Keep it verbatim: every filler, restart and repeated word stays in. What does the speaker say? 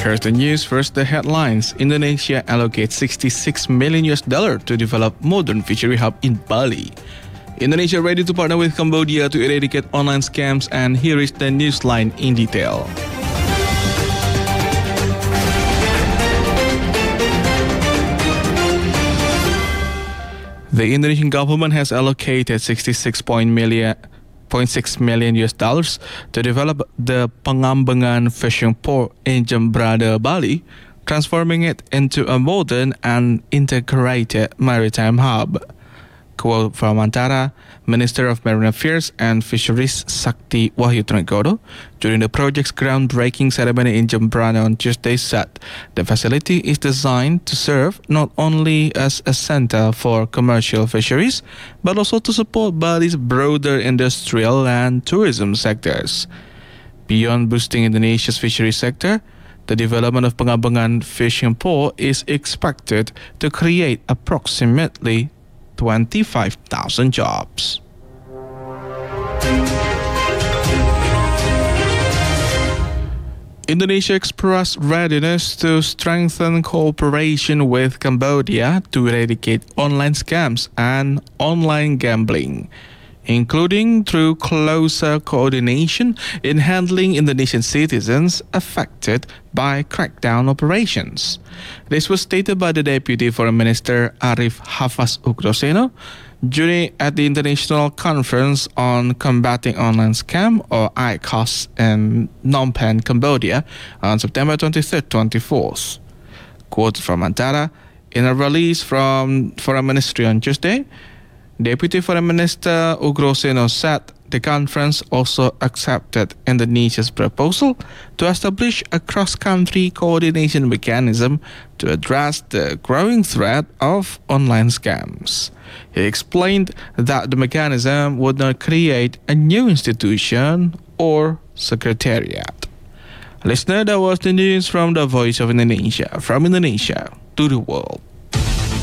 Here's the news. First, the headlines. Indonesia allocates sixty-six million U S dollar to develop modern fishery hub in Bali. Indonesia ready to partner with Cambodia to eradicate online scams, and here is the newsline in detail. The Indonesian government has allocated sixty-six point six million U S dollars to develop the Pengambangan fishing port in Jembrana, Bali, transforming it into a modern and integrated maritime hub. Quote from Antara, Minister of Marine Affairs and Fisheries Sakti Wahyu Trenggono, during the project's groundbreaking ceremony in Jembrana on Tuesday, said the facility is designed to serve not only as a center for commercial fisheries, but also to support Bali's broader industrial and tourism sectors. Beyond boosting Indonesia's fisheries sector, the development of Pengambangan fishing port is expected to create approximately twenty-five thousand jobs. Indonesia expressed readiness to strengthen cooperation with Cambodia to eradicate online scams and online gambling, including through closer coordination in handling Indonesian citizens affected by crackdown operations. This was stated by the Deputy Foreign Minister Arif Hafaz Ugroseno during at the International Conference on Combating Online Scam, or I C O S, in Phnom Penh, Cambodia on September twenty-third to twenty-fourth. Quoted from Antara, in a release from Foreign Ministry on Tuesday, Deputy Foreign Minister Ugroseno said the conference also accepted Indonesia's proposal to establish a cross-country coordination mechanism to address the growing threat of online scams. He explained that the mechanism would not create a new institution or secretariat. Listener, that was the news from the Voice of Indonesia, from Indonesia to the world.